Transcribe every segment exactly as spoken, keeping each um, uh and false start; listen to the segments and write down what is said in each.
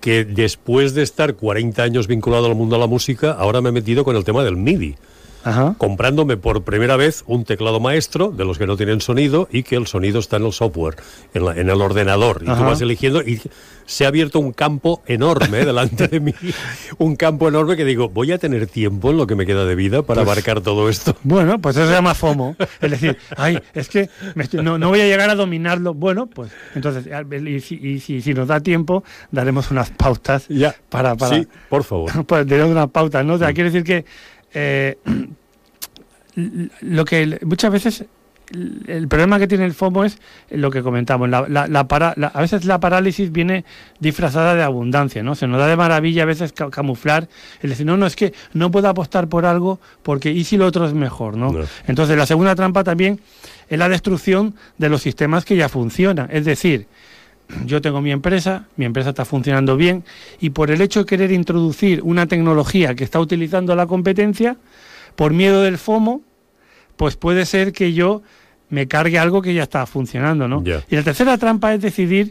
que después de estar cuarenta años vinculado al mundo de la música, ahora me he metido con el tema del MIDI. Ajá. Comprándome por primera vez un teclado maestro de los que no tienen sonido y que el sonido está en el software, en, la, en el ordenador. Y Ajá. tú vas eligiendo y se ha abierto un campo enorme delante de mí. Un campo enorme que digo, voy a tener tiempo en lo que me queda de vida para pues, abarcar todo esto. Bueno, pues eso se llama FOMO. Es decir, ay, es que me estoy, no, no voy a llegar a dominarlo. Bueno, pues entonces, y si, y si, si nos da tiempo, daremos unas pautas ya. para, para... Sí, por favor. Pues daremos unas pautas, ¿no? O sea, mm. quiere decir que Eh, lo que muchas veces el problema que tiene el FOMO es lo que comentamos, la, la, la para, la, a veces la parálisis viene disfrazada de abundancia, ¿no? Se nos da de maravilla a veces ca- camuflar, es decir, no, no, es que no puedo apostar por algo porque y si lo otro es mejor, ¿no? no. Entonces la segunda trampa también es la destrucción de los sistemas que ya funcionan, es decir, yo tengo mi empresa, mi empresa está funcionando bien y por el hecho de querer introducir una tecnología que está utilizando la competencia, por miedo del FOMO, pues puede ser que yo me cargue algo que ya está funcionando, ¿no? Yeah. Y la tercera trampa es decidir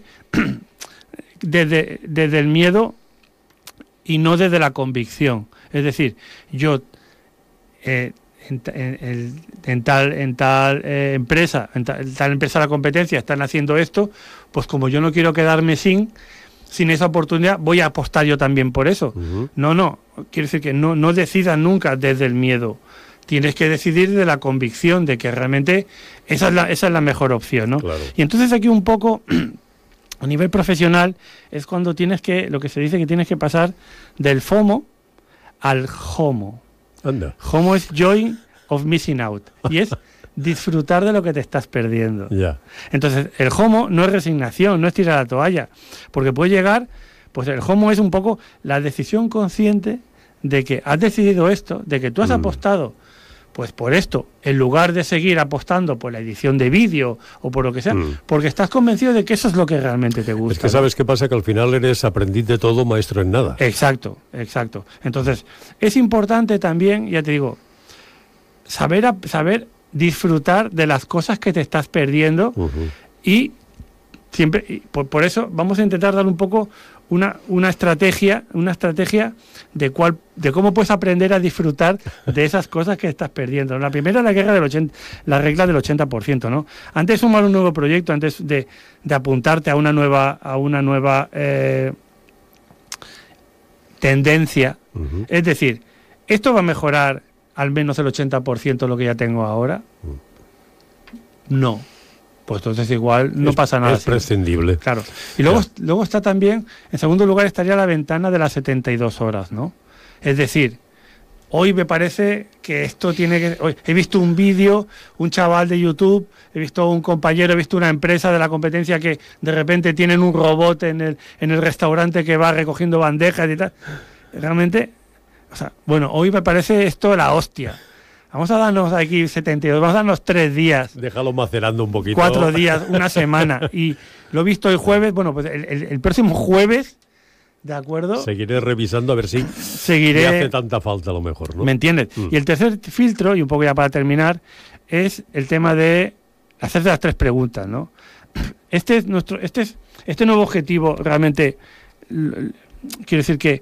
desde, desde el miedo y no desde la convicción. Es decir, yo eh, en, en, en tal, en tal eh, empresa, en tal, en tal empresa de la competencia están haciendo esto, pues como yo no quiero quedarme sin, sin esa oportunidad, voy a apostar yo también por eso. Uh-huh. No, no, quiere decir que no, no decidas nunca desde el miedo. Tienes que decidir de la convicción de que realmente esa es la, esa es la mejor opción, ¿no? Claro. Y entonces aquí un poco, a nivel profesional, es cuando tienes que, lo que se dice que tienes que pasar del FOMO al HOMO. Anda. HOMO es Joy of Missing Out. Y es disfrutar de lo que te estás perdiendo. Yeah. Entonces, el HOMO no es resignación, no es tirar la toalla. Porque puede llegar, pues el HOMO es un poco la decisión consciente de que has decidido esto, de que tú has mm. apostado pues por esto, en lugar de seguir apostando por la edición de vídeo o por lo que sea, mm. porque estás convencido de que eso es lo que realmente te gusta. Es que sabes qué pasa, que al final eres aprendiz de todo, maestro en nada. Exacto, exacto. Entonces, es importante también, ya te digo, saber, saber disfrutar de las cosas que te estás perdiendo uh-huh. y siempre, y por, por eso vamos a intentar dar un poco una, una estrategia, una estrategia de cuál, de cómo puedes aprender a disfrutar de esas cosas que estás perdiendo. La primera es la guerra del ochenta, la regla del ochenta por ciento, ¿no? Antes de sumar un nuevo proyecto, antes de, de apuntarte a una nueva, a una nueva eh, tendencia, uh-huh. es decir, ¿esto va a mejorar al menos el ochenta por ciento lo que ya tengo ahora? Uh-huh. No. Pues entonces igual no es, pasa nada. Es prescindible. Claro. Y luego, yeah. luego está también, en segundo lugar estaría la ventana de las setenta y dos horas, ¿no? Es decir, hoy me parece que esto tiene que... Hoy he visto un vídeo, un chaval de YouTube, he visto un compañero, he visto una empresa de la competencia que de repente tienen un robot en el, en el restaurante que va recogiendo bandejas y tal. Realmente, o sea, bueno, hoy me parece esto la hostia. Vamos a darnos aquí setenta y dos, vamos a darnos tres días. Déjalo macerando un poquito. Cuatro días, una semana. Y lo he visto el jueves, bueno, pues el, el, el próximo jueves, ¿de acuerdo? Seguiré revisando a ver si Seguiré, me hace tanta falta a lo mejor, ¿no? ¿Me entiendes? Mm. Y el tercer filtro, y un poco ya para terminar, es el tema de hacerte las tres preguntas, ¿no? Este es nuestro, este es, este nuevo objetivo realmente, quiero decir que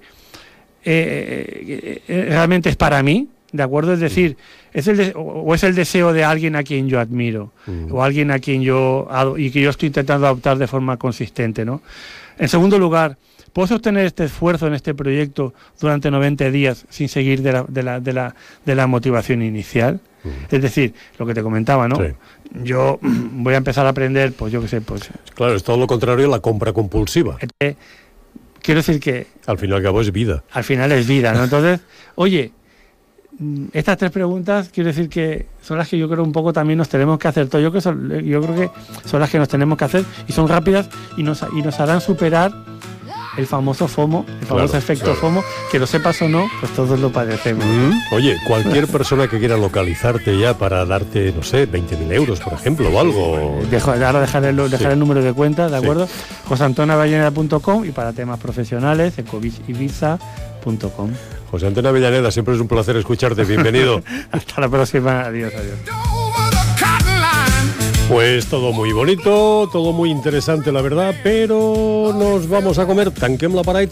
eh, eh, realmente es para mí. ¿De acuerdo? Es decir, es el de, o es el deseo de alguien a quien yo admiro, mm. o alguien a quien yo y que yo estoy intentando adoptar de forma consistente, ¿no? En segundo lugar, ¿puedo sostener este esfuerzo en este proyecto durante noventa días sin seguir de la, de la, de la, de la motivación inicial? Mm. Es decir, lo que te comentaba, ¿no? Sí. Yo voy a empezar a aprender, pues yo qué sé, pues... Claro, es todo lo contrario a la compra compulsiva. Eh, quiero decir que... Al fin y al cabo es vida. Al final es vida, ¿no? Entonces, oye... Estas tres preguntas, quiero decir que son las que yo creo un poco también nos tenemos que hacer todo. Yo creo que son, yo creo que son las que nos tenemos que hacer y son rápidas y nos, y nos harán superar el famoso FOMO, el famoso claro, efecto claro. FOMO, que lo sepas o no, pues todos lo padecemos. Mm. Oye, cualquier persona que quiera localizarte ya para darte, no sé, veinte mil euros, por ejemplo, o algo. Dejo, ahora dejaré el, dejar sí. el número de cuenta, ¿de acuerdo? Sí. jose antonio avellaneda punto com y para temas profesionales, ecovisibiza punto com. José Antonio Avellaneda, siempre es un placer escucharte, bienvenido. Hasta la próxima, adiós, adiós. Pues todo muy bonito, todo muy interesante, la verdad, pero nos vamos a comer, tanquem la paraita.